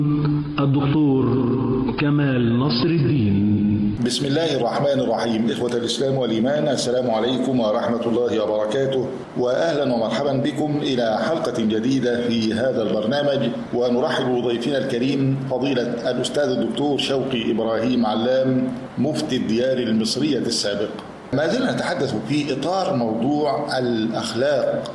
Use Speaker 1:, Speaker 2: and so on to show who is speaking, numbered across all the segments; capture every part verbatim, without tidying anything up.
Speaker 1: الدكتور كمال نصر الدين.
Speaker 2: بسم الله الرحمن الرحيم. إخوة الإسلام والإيمان، السلام عليكم ورحمة الله وبركاته، وأهلا ومرحبا بكم إلى حلقة جديدة في هذا البرنامج. ونرحب بضيفنا الكريم فضيلة الأستاذ الدكتور شوقي إبراهيم علام، مفتي الديار المصرية السابق. ما زلنا نتحدث في إطار موضوع الأخلاق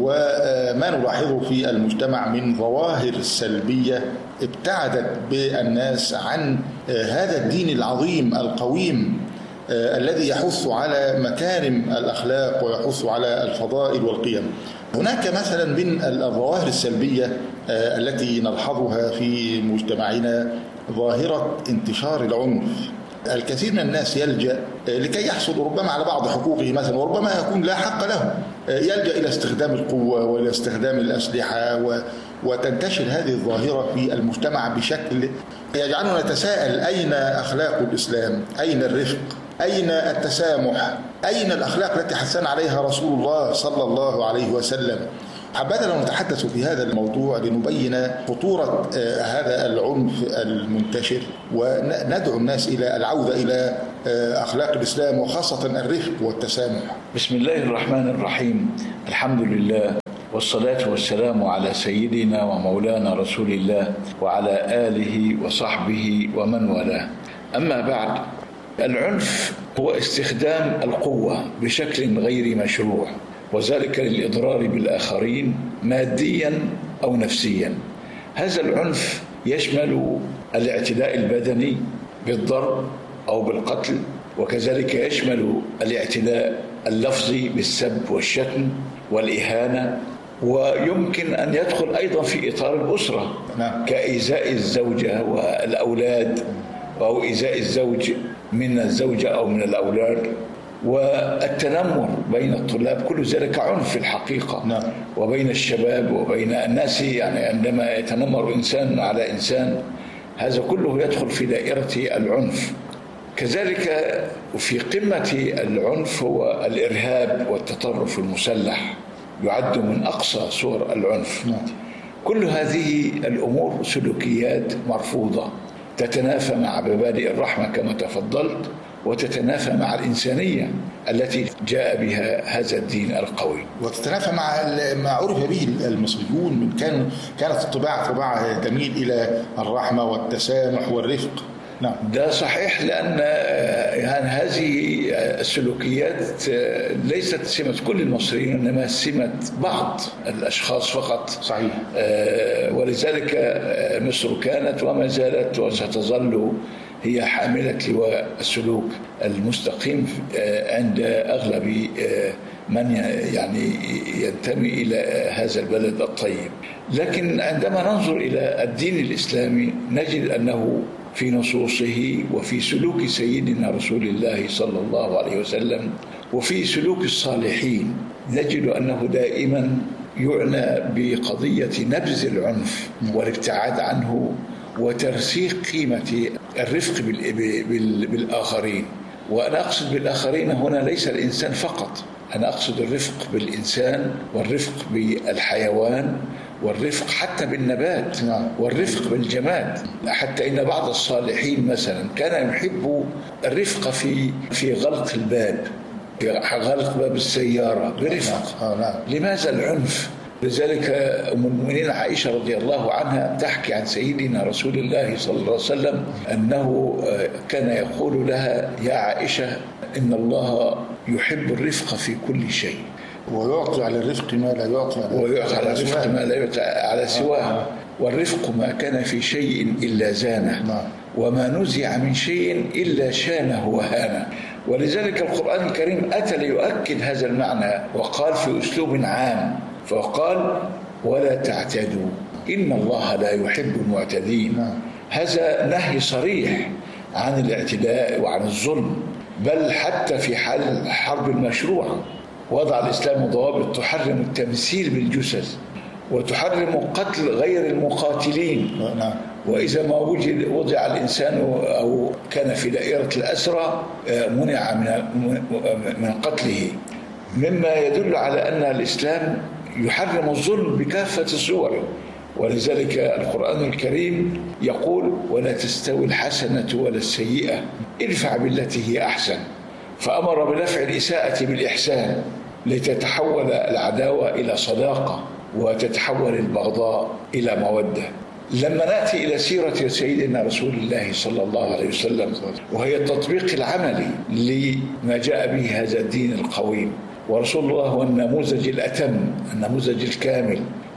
Speaker 2: وما نلاحظه في المجتمع من ظواهر سلبية ابتعدت بالناس عن هذا الدين العظيم القويم الذي يحث على مكارم الأخلاق ويحث على الفضائل والقيم. هناك مثلا من الظواهر السلبية التي نلحظها في مجتمعنا ظاهرة انتشار العنف. الكثير من الناس يلجأ لكي يحصل ربما على بعض حقوقه مثلا، وربما يكون لا حق له، يلجأ إلى استخدام القوة وإلى استخدام الأسلحة، وتنتشر هذه الظاهرة في المجتمع بشكل يجعلنا نتساءل: أين أخلاق الإسلام؟ أين الرفق؟ أين التسامح؟ أين الأخلاق التي حثنا عليها رسول الله صلى الله عليه وسلم؟ حبذا نتحدث في هذا الموضوع لنبين خطورة هذا العنف المنتشر، وندعو الناس إلى العودة إلى أخلاق الإسلام وخاصة الرفق والتسامح.
Speaker 3: بسم الله الرحمن الرحيم. الحمد لله والصلاة والسلام على سيدنا ومولانا رسول الله وعلى آله وصحبه ومن والاه. أما بعد، العنف هو استخدام القوة بشكل غير مشروع، وذلك للإضرار بالآخرين ماديا أو نفسيا. هذا العنف يشمل الاعتداء البدني بالضرب أو بالقتل، وكذلك يشمل الاعتداء اللفظي بالسب والشتم والإهانة، ويمكن أن يدخل أيضا في إطار الأسرة كإيذاء الزوجة والأولاد، أو إيذاء الزوج من الزوجة أو من الأولاد، والتنمر بين الطلاب. كل ذلك عنف في الحقيقة. نعم. وبين الشباب وبين الناس، يعني عندما يتنمر إنسان على إنسان، هذا كله يدخل في دائرة العنف. كذلك في قمة العنف هو الإرهاب والتطرف المسلح، يعد من أقصى صور العنف. نعم. كل هذه الأمور سلوكيات مرفوضة تتنافى مع مبادئ الرحمة كما تفضلت، وتتنافى مع الإنسانية التي جاء بها هذا الدين القوي،
Speaker 2: وتتنافى مع ما عرف به المصريون من كان كانت الطباع طباع تميل إلى الرحمة والتسامح والرفق. نعم.
Speaker 3: ده صحيح، لأن يعني هذه السلوكيات ليست سمة كل المصريين، إنما سمة بعض الأشخاص فقط.
Speaker 2: صحيح.
Speaker 3: ولذلك مصر كانت وما زالت وستظل هي حاملة لواء السلوك المستقيم عند أغلب من يعني ينتمي إلى هذا البلد الطيب. لكن عندما ننظر إلى الدين الإسلامي نجد أنه في نصوصه وفي سلوك سيدنا رسول الله صلى الله عليه وسلم وفي سلوك الصالحين نجد أنه دائما يعنى بقضية نبذ العنف والابتعاد عنه، وترسيخ قيمة الرفق بالآخرين. وأنا أقصد بالآخرين هنا ليس الإنسان فقط، أنا أقصد الرفق بالإنسان والرفق بالحيوان والرفق حتى بالنبات والرفق بالجماد. حتى إن بعض الصالحين مثلا كان يحب الرفق في في غلق الباب، في غلق باب السيارة برفق. لماذا العنف؟ لذلك أم المؤمنين عائشة رضي الله عنها تحكي عن سيدنا رسول الله صلى الله عليه وسلم أنه كان يقول لها: يا عائشة، إن الله يحب الرفق في كل شيء،
Speaker 2: ويعطي على الرفق ما لا يعطي على
Speaker 3: ويعطي على الرفق ما لا يعطي على سواه، والرفق ما كان في شيء إلا زانه، وما نزع من شيء إلا شانه وهانه. ولذلك القرآن الكريم أتى ليؤكد هذا المعنى، وقال في أسلوب عام، فقال: ولا تعتدوا إن الله لا يحب المعتدين. هذا نهي صريح عن الاعتداء وعن الظلم، بل حتى في حال الحرب المشروعة وضع الإسلام ضوابط تحرم التمثيل بالجثث وتحرم قتل غير المقاتلين. وإذا ما وجد وضع الإنسان أو كان في دائرة الأسرى منع من قتله، مما يدل على أن الإسلام يحرم الظلم بكافة صوره، ولذلك القرآن الكريم يقول: ولا تستوي الحسنة ولا السيئة ادفع بالتي هي أحسن، فأمر بدفع الإساءة بالإحسان لتتحول العداوة إلى صداقة وتتحول البغضاء إلى مودة. لما نأتي إلى سيرة سيدنا رسول الله صلى الله عليه وسلم، وهي التطبيق العملي لما جاء به هذا الدين القويم، ورسول الله هو النموذج الأتم، النموذج الكامل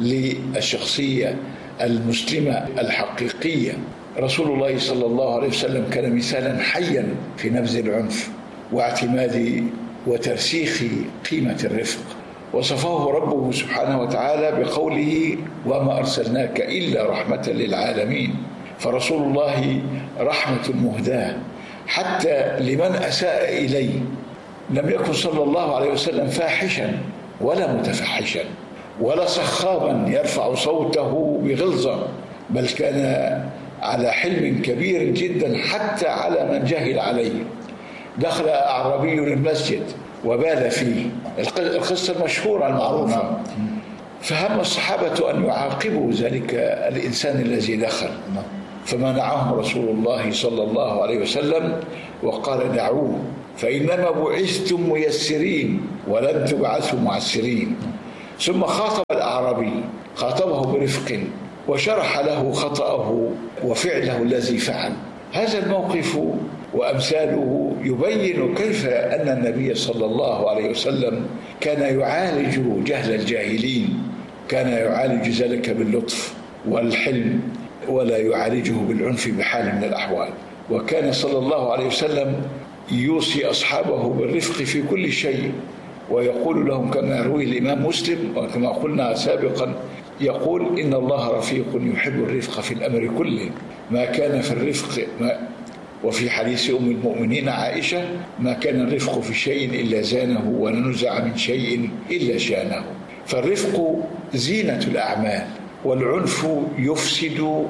Speaker 3: للشخصية المسلمة الحقيقية. رسول الله صلى الله عليه وسلم كان مثالا حيا في نبذ العنف واعتماد وترسيخ قيمة الرفق. وصفه ربه سبحانه وتعالى بقوله: وما أرسلناك إلا رحمة للعالمين. فرسول الله رحمة مهداة حتى لمن أساء إليه. لم يكن صلى الله عليه وسلم فاحشا ولا متفحشا ولا صخابا يرفع صوته بغلظة، بل كان على حلم كبير جدا حتى على من جهل عليه. دخل أعرابي المسجد وبال فيه، القصة المشهورة المعروفة، فهم الصحابة أن يعاقبوا ذلك الإنسان الذي دخل، فمنعهم رسول الله صلى الله عليه وسلم وقال: دعوه، فإنما بعثتم ميسرين ولم تبعثوا معسرين. ثم خاطب الأعرابي، خاطبه برفق وشرح له خطأه وفعله الذي فعل. هذا الموقف وأمثاله يبين كيف أن النبي صلى الله عليه وسلم كان يعالج جهل الجاهلين، كان يعالج ذلك باللطف والحلم ولا يعالجه بالعنف بحال من الأحوال. وكان صلى الله عليه وسلم يوصي أصحابه بالرفق في كل شيء، ويقول لهم كما يروي الإمام مسلم وكما قلنا سابقا، يقول: إن الله رفيق يحب الرفق في الأمر كله، ما كان في الرفق ما وفي حديث أم المؤمنين عائشة: ما كان الرفق في شيء إلا زانه ولا نزع من شيء إلا شانه. فالرفق زينة الأعمال، والعنف يفسد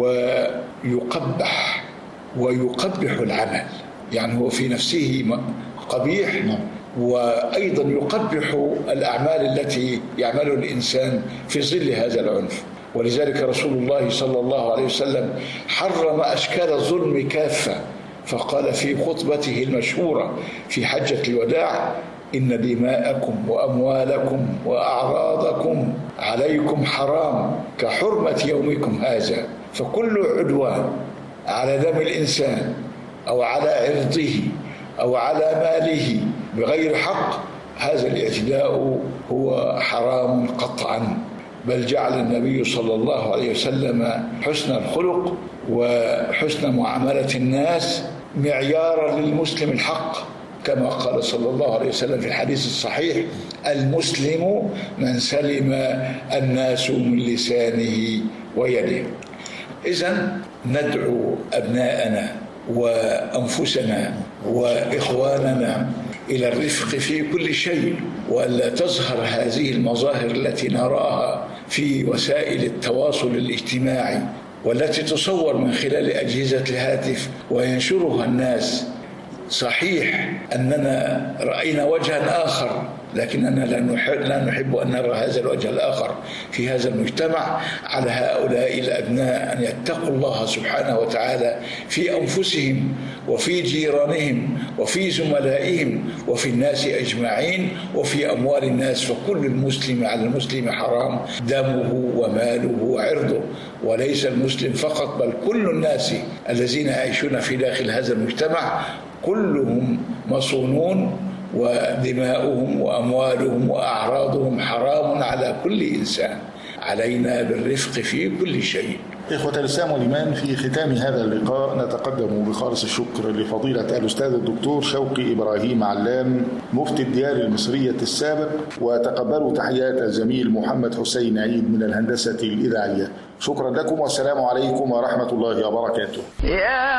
Speaker 3: ويقبح ويقبح العمل، يعني هو في نفسه قبيح وأيضا يقبح الأعمال التي يعمل الإنسان في ظل هذا العنف. ولذلك رسول الله صلى الله عليه وسلم حرم أشكال الظلم كافة، فقال في خطبته المشهورة في حجة الوداع: إن دماءكم وأموالكم وأعراضكم عليكم حرام كحرمة يومكم هذا. فكل عدوان على دم الإنسان أو على عرضه أو على ماله بغير حق، هذا الاعتداء هو حرام قطعا. بل جعل النبي صلى الله عليه وسلم حسن الخلق وحسن معاملة الناس معيارا للمسلم الحق، كما قال صلى الله عليه وسلم في الحديث الصحيح: المسلم من سلم الناس من لسانه ويده. إذن ندعو أبناءنا وأنفسنا وإخواننا إلى الرفق في كل شيء، وألا تظهر هذه المظاهر التي نراها في وسائل التواصل الاجتماعي والتي تصور من خلال أجهزة الهاتف وينشرها الناس. صحيح أننا رأينا وجها آخر، لكننا لا نحب, لا نحب أن نرى هذا الوجه الآخر في هذا المجتمع. على هؤلاء الأبناء أن يتقوا الله سبحانه وتعالى في أنفسهم وفي جيرانهم وفي زملائهم وفي الناس أجمعين وفي أموال الناس. فكل المسلم على المسلم حرام دمه وماله وعرضه، وليس المسلم فقط بل كل الناس الذين يعيشون في داخل هذا المجتمع كلهم مصونون، ودماؤهم وأموالهم وأعراضهم حرام على كل إنسان. علينا بالرفق في كل شيء.
Speaker 2: إخوة الإسلام والإيمان، في ختام هذا اللقاء نتقدم بخالص الشكر لفضيلة الأستاذ الدكتور شوقي إبراهيم علام مفتي الديار المصرية السابق، وتقبلوا تحيات الزميل محمد حسين عيد من الهندسة الإذاعية. شكرا لكم والسلام عليكم ورحمة الله وبركاته.